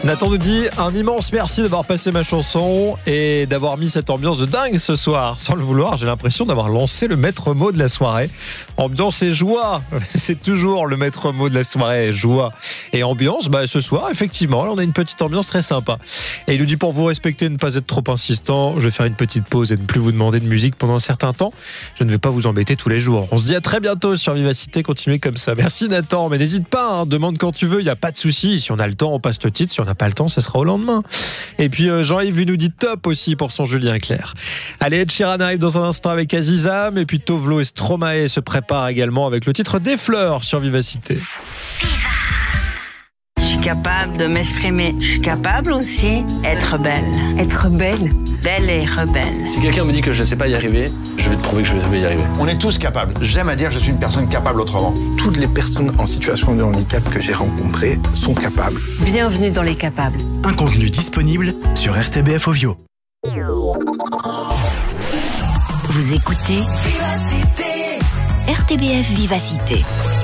Nathan nous dit un immense merci d'avoir passé ma chanson et d'avoir mis cette ambiance de dingue ce soir. Sans le vouloir, j'ai l'impression d'avoir lancé le maître mot de la soirée. Ambiance et joie, c'est toujours le maître mot de la soirée, joie et ambiance. Ce soir, effectivement, on a une petite ambiance très sympa. Et il nous dit pour vous respecter, ne pas être trop insistant, je vais faire une petite pause et ne plus vous demander de musique pendant un certain temps. Je ne vais pas vous embêter tous les jours. On se dit à très bientôt sur Vivacité, continuez comme ça. Merci Nathan, mais n'hésite pas, demande quand tu veux, il n'y a pas de souci. Si on a le temps, on passe le titre. Si on n'a pas le temps, ça sera au lendemain. Et puis Jean-Yves nous dit top aussi pour son Julien Clerc. Allez, Ed Sheeran arrive dans un instant avec Azizam. Et puis Tovlo et Stromae se préparent également avec le titre Des Fleurs sur Vivacité. Je suis capable de m'exprimer. Je suis capable aussi d'être belle. Être belle. Belle et rebelle. Si quelqu'un me dit que je ne sais pas y arriver, je vais te prouver que je vais y arriver. On est tous capables. J'aime à dire que je suis une personne capable autrement. Toutes les personnes en situation de handicap que j'ai rencontrées sont capables. Bienvenue dans Les Capables. Un contenu disponible sur RTBF Ovio. Vous écoutez RTBF Vivacité.